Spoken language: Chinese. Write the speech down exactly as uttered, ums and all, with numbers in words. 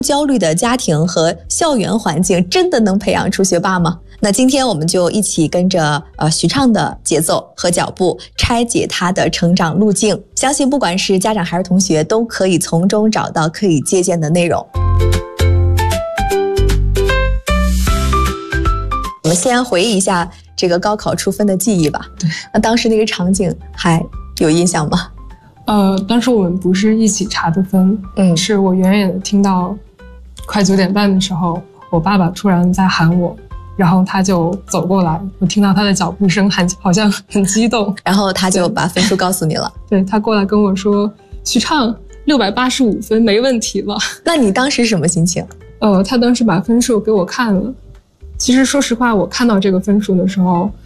焦虑的家庭和校园环境真的能培养出学霸吗？那今天我们就一起跟着呃徐畅的节奏和脚步，拆解他的成长路径。相信不管是家长还是同学，都可以从中找到可以借鉴的内容。我们先回忆一下这个高考出分的记忆吧。 对， 那当时那个场景还有印象吗？ 呃，当时我们不是一起查的分， 嗯， 是我远远的听到快九点半的时候，我爸爸突然在喊我，然后他就走过来，我听到他的脚步声，很好像很激动， 然后他就把分数告诉你了。 对，他过来跟我说：“徐畅，六百八十五分，没问题了。” 那你当时什么心情？ 呃，他当时把分数给我看了。其实说实话，我看到这个分数的时候，